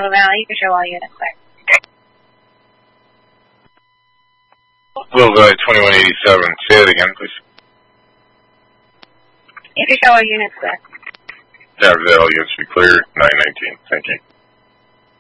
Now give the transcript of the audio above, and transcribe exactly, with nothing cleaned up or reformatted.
Alpha Valley, you can show all units clear. Will Valley twenty-one eighty-seven, say it again, please. You can show all units clear. Yeah, that all units be clear, nine nineteen, thank you.